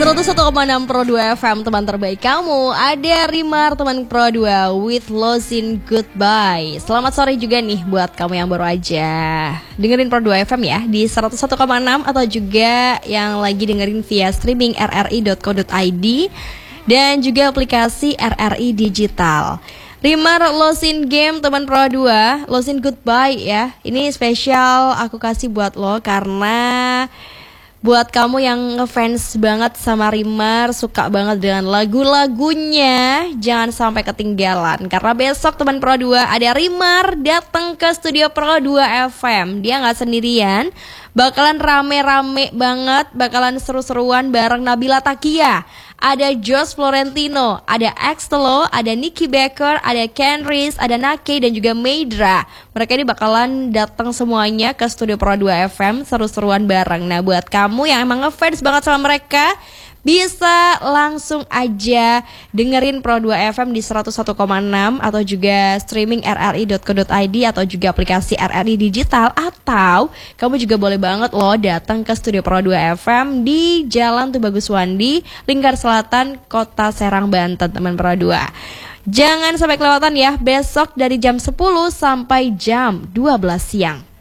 101,6 Pro 2 FM, teman terbaik kamu. Ada Rimar, teman Pro 2 with Losing Goodbye. Selamat sore juga nih buat kamu yang baru aja dengerin Pro 2 FM ya di 101,6 atau juga yang lagi dengerin via streaming rri.co.id dan juga aplikasi RRI Digital. Rimar Losing Game, teman Pro 2, Losing Goodbye ya. Ini spesial aku kasih buat lo karena buat kamu yang ngefans banget sama Rimar, suka banget dengan lagu-lagunya, jangan sampai ketinggalan. Karena besok teman Pro 2 ada Rimar datang ke studio Pro 2 FM. Dia gak sendirian, bakalan rame-rame banget, bakalan seru-seruan bareng Nabila Takia. Ada Josh Florentino, ada Axtelo, ada Nicky Becker, ada Ken Reese, ada Nake dan juga Maydra. Mereka ini bakalan datang semuanya ke studio Pro 2 FM, seru-seruan bareng. Nah buat kamu yang emang ngefans banget sama mereka, bisa langsung aja dengerin Pro 2 FM di 101,6 atau juga streaming rri.co.id atau juga aplikasi RRI Digital. Atau kamu juga boleh banget loh datang ke studio Pro 2 FM di Jalan Tubagus Wandi, Lingkar Selatan, Kota Serang, Banten, teman Pro 2. Jangan sampai kelewatan ya, besok dari jam 10 sampai jam 12 siang.